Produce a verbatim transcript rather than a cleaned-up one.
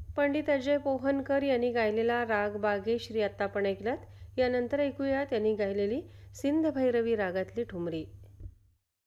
पंडित अजय पोहनकर यांनी गायलेला राग बागेश्री आत्ता आपण ऐकलात. यानंतर ऐकूया त्यांनी गायलेली सिंध भैरवी रागातली ठुमरी.